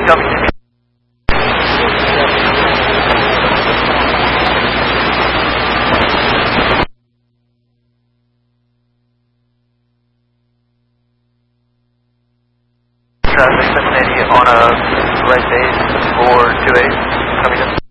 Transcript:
Covington. Traffic 780 on a right base for 2-8, Covington.